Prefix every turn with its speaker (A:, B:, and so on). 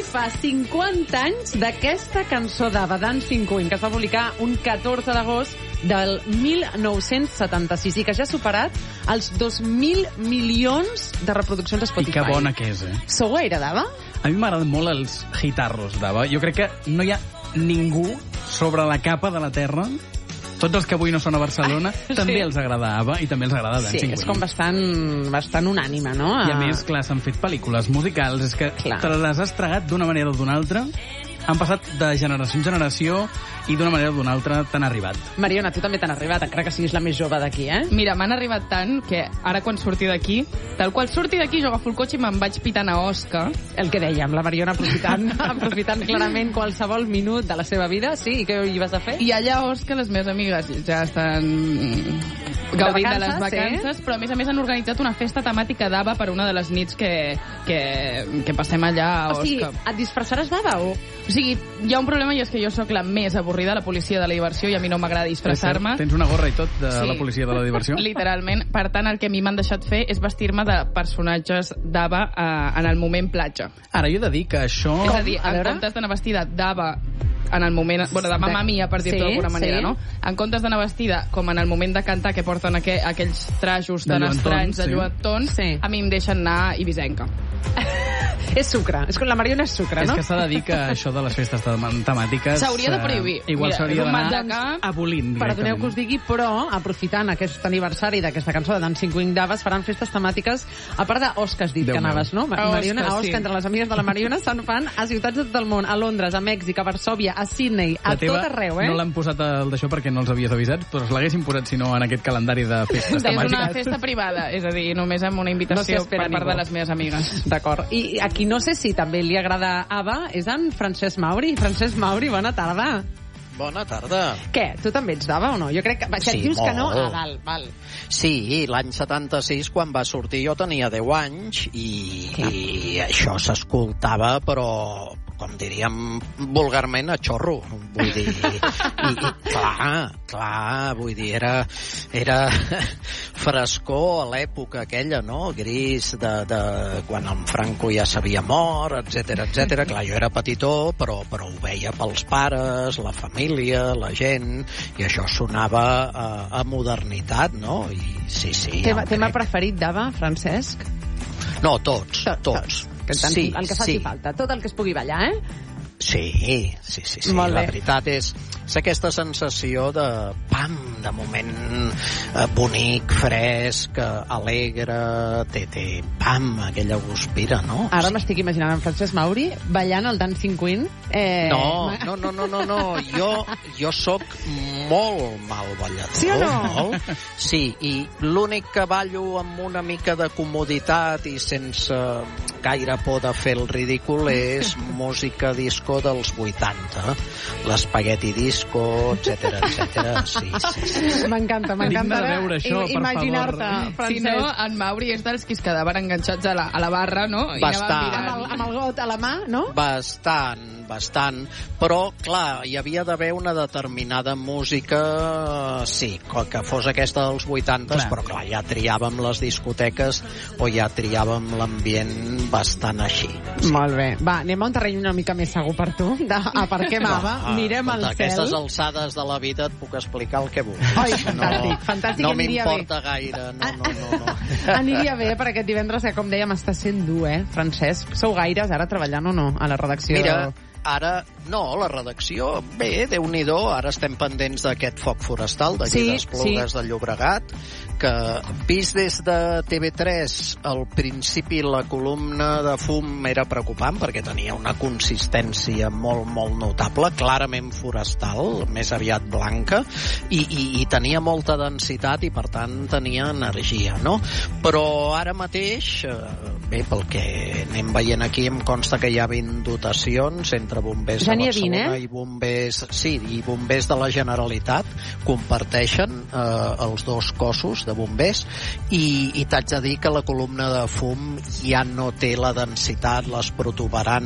A: fa 50 anys d'aquesta cançó d'Ava, Dancing Queen, que es va publicar un 14 d'agost del 1976 i que ja ha superat els 2.000 milions de reproduccions a Spotify.
B: I que bona que és,
A: Sou gaire d'Ava?
B: A mi m'agraden molt els gitarros d'Ava. Jo crec que no hi ha ningú sobre la capa de la terra. Tots els que avui no són a Barcelona també els agrada Ava i també els agrada Dancing Queen.
A: Sí, és com bastant unànime, no?
B: I a més, clar, s'han fet pel·lícules musicals, és que te les has tragat d'una manera o d'una altra. Han passat de generació en generació i d'una manera o d'una altra t'han arribat.
A: Mariona, tu també t'han arribat, encara que siguis la més jove d'aquí,
C: Mira, m'han arribat tant que ara quan surti d'aquí, tal qual surti d'aquí, jo agafo el cotxe i me'n vaig pitant a Osca.
A: El que dèiem, la Mariona aprofitant clarament qualsevol minut de la seva vida. Sí, i què hi vas a fer?
C: I allà a Osca les meves amigues ja estan gaudint de les vacances, però a més han organitzat una festa temàtica d'Ava per una de les nits que passem allà a Osca.
A: O sigui, et disfressaràs d'Ava o...?
C: O sigui, hi ha un problema i és que jo sóc la més avorrida de la policia de la diversió i a mi no m'agrada disfressar-me.
B: Tens una gorra i tot de la policia de la diversió?
C: Literalment. Per tant, el que a mi m'han deixat fer és vestir-me de personatges d'Ava en el moment platja.
B: Ara, jo he de dir que això...
C: És a dir, en comptes d'anar vestida d'Ava en el moment... Bueno, de mamà mia, per dir-ho d'alguna manera, no? En comptes d'anar vestida com en el moment de cantar, que porten aquells trajos tan estranys de lluentons, a mi em deixen anar ibisenca.
A: És sucre. És com la Mariona és sucre, no?
B: És que s'ha de dir que això de les festes temàtiques...
C: S'hauria de prohibir.
B: Igual s'hauria d'anar abolint.
A: Perdoneu que us digui, però, aprofitant aquest aniversari d'aquesta cançó de Dancing Queen d'Ava, es faran festes temàtiques, a part d'Osca has dit que anaves, no? Mariona, a Osca, entre les amigues de la Mariona, se'n fan a ciutats de tot el món, a Londres, a Mèxic, a Varsòvia, a Sydney, a tot arreu,
B: No l'han posat al d'això perquè no els havies avisat, però l'haguessin posat, si no, en aquest calendari de festes temàtiques.
C: És una festa privada, és a dir, només amb una invitació per part de les meves amigues.
A: D'acord. I aquí no sé si també li agrada Ava, és en Francesc Mauri. Francesc Mauri, bona tarda.
D: Bona tarda.
A: Què, tu també ets d'Ava o no? Jo crec que... Si et dius que no, val.
D: Sí, l'any 76, quan va sortir, jo tenia 10 anys i això s'escoltava, però com diríem vulgarment, a xorro. Vull dir, i clar, vull dir, era frescor a l'època aquella, no? Gris de quan en Franco ja s'havia mort, etc. Clar, jo era petitó, però ho veia pels pares, la família, la gent, i això sonava a modernitat, no? I sí.
A: Tema preferit d'Ava, Francesc?
D: No, tots.
A: El que faci falta, tot el que es pugui ballar,
D: Sí. La veritat és aquesta sensació de de moment bonic, fresc, alegre, té aquella guspira, no?
A: Ara m'estic imaginant en Francesc Mauri ballant el Dancing Queen.
D: No. Jo sóc molt mal ballador.
A: Sí o no?
D: Molt. Sí, i l'únic que ballo amb una mica de comoditat i sense gaire por de fer el ridícul és música disco dels 80, l'espagueti disco, etc. Sí.
A: M'encanta
B: veure això,
A: imaginar-te, Francesc.
C: Si no, en Mauri és dels que es quedaven enganxats a la barra, no?
D: Bastant.
A: Amb el got a la mà, no?
D: Bastant, però clar, hi havia d'haver una determinada música, sí, que fos aquesta dels 80s, però clar, ja triàvem les discoteques o ja triàvem l'ambient bastant així.
A: Sí. Molt bé. Va, anem a un terreny una mica més segur per tu, aparquem Ava, mirem al cel.
D: Aquestes alçades de la vida et puc explicar el que vull.
A: Oi, fantàstic.
D: No m'importa gaire, no.
A: Aniria bé, per aquest divendres, que com dèiem, està sent dur, Francesc? Sou gaires ara treballant o no a la redacció?
D: Mira, ara, no, la redacció, bé, Déu-n'hi-do, ara estem pendents d'aquest foc forestal d'aquí d'Esplugues de Llobregat, que vist des de TV3 al principi la columna de fum era preocupant perquè tenia una consistència molt notable, clarament forestal, més aviat blanca, i tenia molta densitat i per tant tenia energia, no? Però ara mateix, bé, pel que anem veient aquí, em consta que hi ha 20 dotacions entre bombers de Barcelona i bombers, i bombers de la Generalitat comparteixen els dos cossos de bombers i t'haig de dir que la columna de fum ja no té la densitat, les protuberanes